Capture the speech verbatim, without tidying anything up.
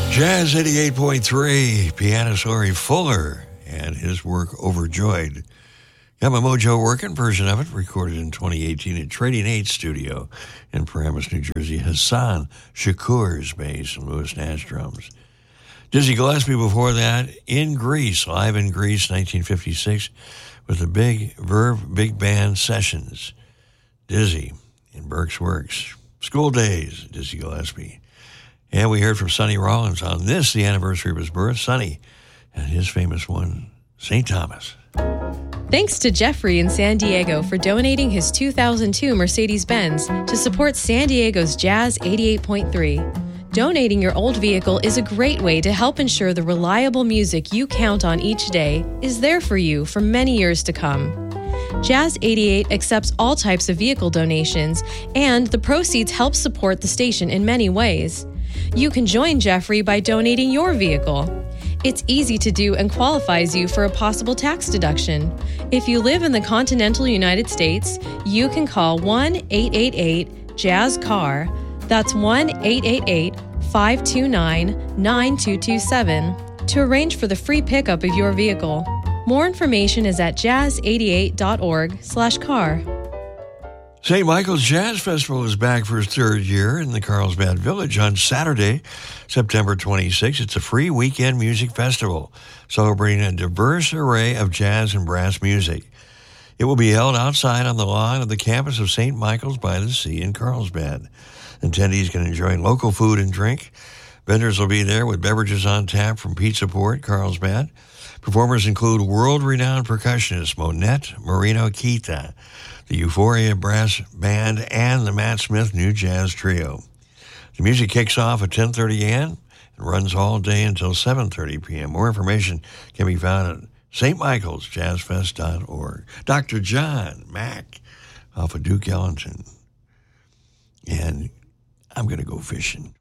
Jazz eighty-eight point three, pianist Laurie Fuller and his work Overjoyed. Got my mojo working version of it, recorded in twenty eighteen at Trading eight Studio in Paramus, New Jersey. Hassan Shakur's bass and Louis Nash drums. Dizzy Gillespie before that, in Greece, live in Greece, nineteen fifty-six, with the Big Verve Big Band Sessions. Dizzy in Burke's Works. School Days, Dizzy Gillespie. And we heard from Sonny Rollins on this, the anniversary of his birth, Sonny, and his famous one, Saint Thomas. Thanks to Jeffrey in San Diego for donating his two thousand two Mercedes-Benz to support San Diego's Jazz eighty-eight point three. Donating your old vehicle is a great way to help ensure the reliable music you count on each day is there for you for many years to come. Jazz eighty-eight accepts all types of vehicle donations, and the proceeds help support the station in many ways. You can join Jeffrey by donating your vehicle. It's easy to do and qualifies you for a possible tax deduction. If you live in the continental United States, you can call one eight eight eight jazz car. That's one eight eight eight five two nine nine two two seven to arrange for the free pickup of your vehicle. More information is at jazz eighty-eight dot org slash car. Saint Michael's Jazz Festival is back for its third year in the Carlsbad Village on Saturday, September twenty-sixth. It's a free weekend music festival celebrating a diverse array of jazz and brass music. It will be held outside on the lawn of the campus of Saint Michael's by the Sea in Carlsbad. Attendees can enjoy local food and drink. Vendors will be there with beverages on tap from Pizza Port, Carlsbad. Performers include world-renowned percussionist Monette Marino Kita, the Euphoria Brass Band, and the Matt Smith New Jazz Trio. The music kicks off at ten thirty a.m. and runs all day until seven thirty p.m. More information can be found at st michaels jazz fest dot org. Doctor John Mack off of Duke Ellington. And I'm going to go fishing.